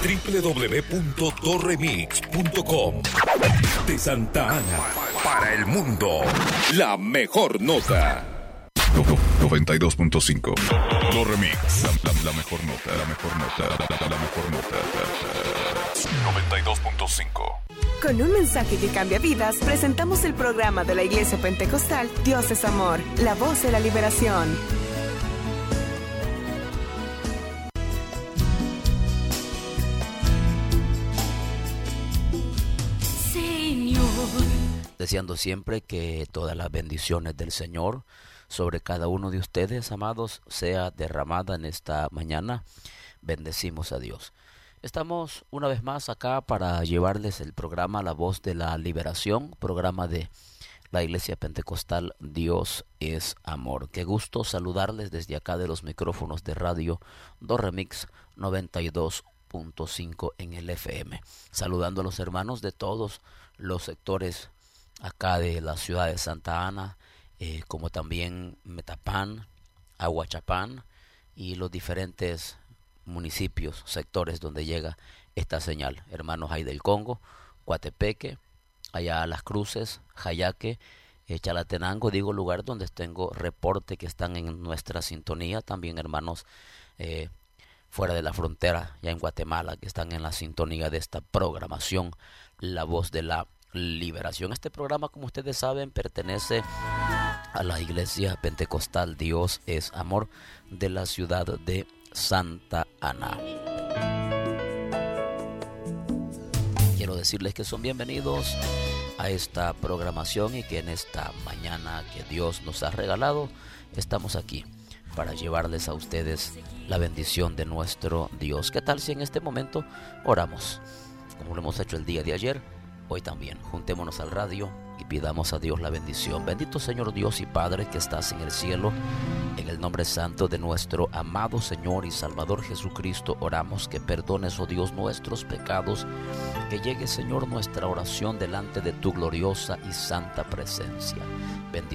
www.doremix.com. De Santa Ana para el mundo, la mejor nota. 92.5. Doremix, la mejor nota, la mejor nota, la mejor nota. 92.5. Con un mensaje que cambia vidas, presentamos el programa de la Iglesia Pentecostal Dios es Amor, la voz de la liberación. Deseando siempre que todas las bendiciones del Señor sobre cada uno de ustedes, amados, sea derramada en esta mañana. Bendecimos a Dios. Estamos una vez más acá para llevarles el programa La Voz de la Liberación, programa de la Iglesia Pentecostal Dios es Amor. Qué gusto saludarles desde acá de los micrófonos de Radio Doremix 92.5 en el FM. Saludando a los hermanos de todos los sectores acá de la ciudad de Santa Ana, como también Metapán, Aguachapán y los diferentes municipios, sectores donde llega esta señal. Hermanos ahí del Congo, Coatepeque, allá a Las Cruces, Jayaque, Chalatenango, digo lugar donde tengo reporte que están en nuestra sintonía. También hermanos fuera de la frontera, ya en Guatemala, que están en la sintonía de esta programación, La Voz de la Liberación. Este programa, como ustedes saben, pertenece a la Iglesia Pentecostal Dios es Amor de la ciudad de Santa Ana. Quiero decirles que son bienvenidos a esta programación y que en esta mañana que Dios nos ha regalado, estamos aquí para llevarles a ustedes la bendición de nuestro Dios. ¿Qué tal si en este momento oramos? Como lo hemos hecho el día de ayer, hoy también juntémonos al radio y pidamos a Dios la bendición. Bendito Señor Dios y Padre que estás en el cielo, en el nombre santo de nuestro amado Señor y Salvador Jesucristo, oramos que perdones, oh Dios, nuestros pecados, que llegue, Señor, nuestra oración delante de tu gloriosa y santa presencia.